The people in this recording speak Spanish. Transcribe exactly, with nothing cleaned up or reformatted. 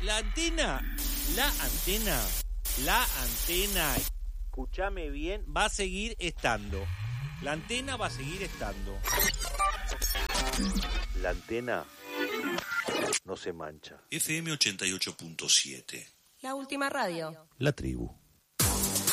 la antena, la antena, la antena, escúchame bien, va a seguir estando. La antena va a seguir estando. La antena no se mancha. F M ochenta y ocho punto siete. La última radio. La tribu.